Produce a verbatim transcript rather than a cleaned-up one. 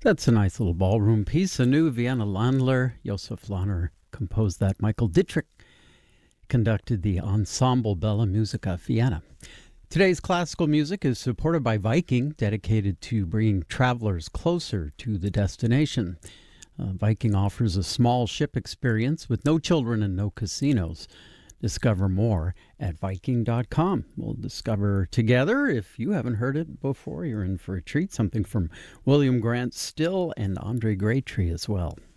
That's a nice little ballroom piece. A new Vienna Landler. Josef Lahner composed that. Michael Dittrich conducted the Ensemble Bella Musica Vienna. Today's classical music is supported by Viking, dedicated to bringing travelers closer to the destination. Uh, Viking offers a small ship experience with no children and no casinos. Discover more at Viking dot com. We'll discover together. If you haven't heard it before, you're in for a treat. Something from William Grant Still and Andre Graytree as well.